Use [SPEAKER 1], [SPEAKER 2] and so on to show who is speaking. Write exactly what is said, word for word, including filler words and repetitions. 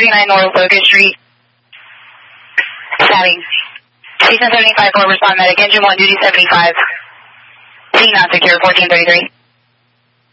[SPEAKER 1] thirty-nine North Locust Street. Stabbing. Station seventy-five, four respond medic. Engine one, duty seventy-five. Seeing not secure, fourteen thirty-three.